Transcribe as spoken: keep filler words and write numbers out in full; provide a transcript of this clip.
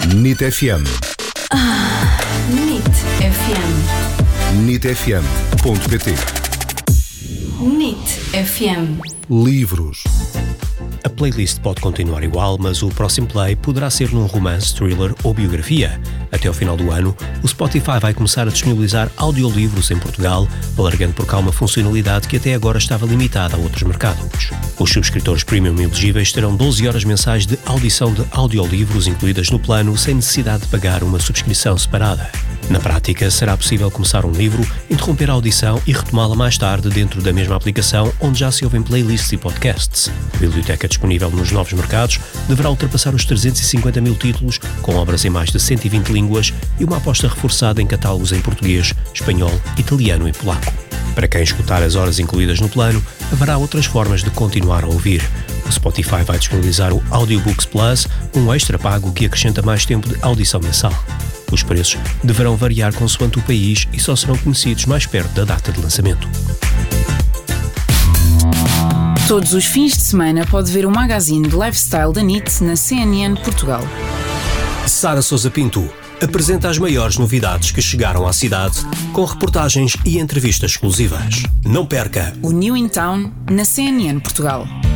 N I T F M. Ah, N I T F M. N I T F M ponto P T. N I T F M. Livros. A playlist pode continuar igual, mas o próximo play poderá ser num romance, thriller ou biografia. Até ao final do ano, o Spotify vai começar a disponibilizar audiolivros em Portugal, alargando por cá uma funcionalidade que até agora estava limitada a outros mercados. Os subscritores premium elegíveis terão doze horas mensais de audição de audiolivros incluídas no plano, sem necessidade de pagar uma subscrição separada. Na prática, será possível começar um livro, interromper a audição e retomá-la mais tarde dentro da mesma aplicação onde já se ouvem playlists e podcasts. A biblioteca disponível nos novos mercados deverá ultrapassar os trezentos e cinquenta mil títulos, com obras em mais de cento e vinte línguas e uma aposta reforçada em catálogos em português, espanhol, italiano e polaco. Para quem escutar as horas incluídas no plano, haverá outras formas de continuar a ouvir. O Spotify vai disponibilizar o Audiobooks Plus, um extra pago que acrescenta mais tempo de audição mensal. Os preços deverão variar consoante o país e só serão conhecidos mais perto da data de lançamento. Todos os fins de semana pode ver o magazine de lifestyle da N I T na C N N Portugal. Sara Sousa Pinto apresenta as maiores novidades que chegaram à cidade, com reportagens e entrevistas exclusivas. Não perca o New in Town na C N N Portugal.